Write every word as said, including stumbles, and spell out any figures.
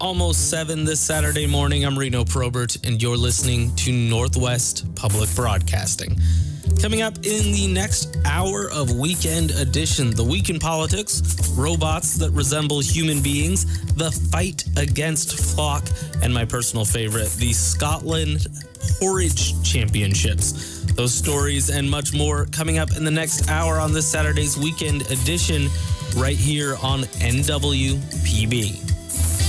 almost seven this Saturday morning. I'm Reno Probert, and you're listening to Northwest Public Broadcasting. Coming up in the next hour of Weekend Edition, the week in politics, robots that resemble human beings, the fight against Flock, and my personal favorite, the Scotland Porridge Championships. Those stories and much more coming up in the next hour on this Saturday's Weekend Edition right here on N W P B.